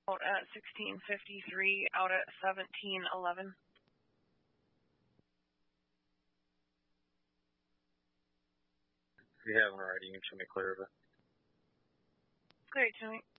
Out at 1653, out at 1711. If you haven't already, you can show me clear of it. Great, Jimmy.